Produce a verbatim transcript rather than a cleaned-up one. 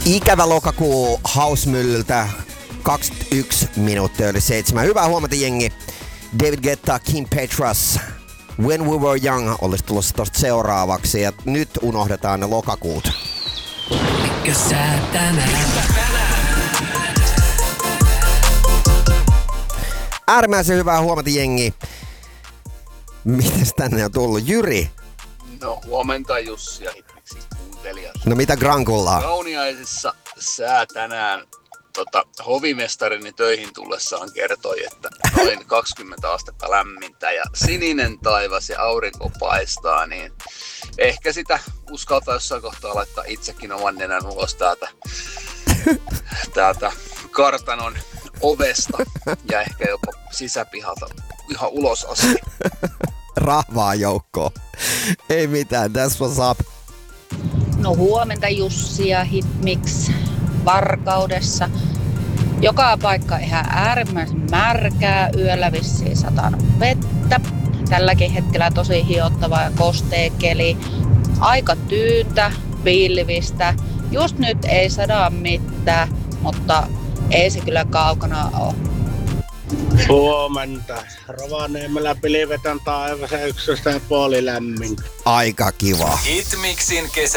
Ikävä lokakuu Hausmyllyltä. kaksikymmentäyksi minuuttia yli seitsemän. Hyvää huomenta, jengi. David Guetta, Kim Petras, When We Were Young olisi tulossa tosta seuraavaksi. Ja nyt unohdetaan ne lokakuut. Mikä sä tänään? Äärimmäisen hyvää huomenta, jengi. Mites tänne on tullut? Jyri? No huomenta Jussi ja Hitmixin kuuntelijat. No mitä Grankulla? Kauniaisissa sää tänään tota, hovimestarini töihin tullessaan kertoi, että noin kaksikymmentä astetta lämmintä ja sininen taivas ja aurinko paistaa, niin ehkä sitä uskaltaa jossain kohtaa laittaa itsekin oman nenän ulos täältä, täältä kartanon ovesta ja ehkä jopa sisäpihalta ihan ulos asti. Rahvaa joukkoon. Ei mitään, that's what's up. No huomenta Jussi ja Hitmix Varkaudessa. Joka paikka ihan äärimmäisen märkää, yöllä vissiin satanut vettä. Tälläkin hetkellä tosi hiottava ja kostea keli. Aika tyyntä, pilvistä. Just nyt ei sada mitään, mutta ei se kyllä kaukana ole. Huomenta. Rovaniemellä pilvetän taivassa yksitoista ja puoli lämmin. Aika kiva. Hitmixin kesä.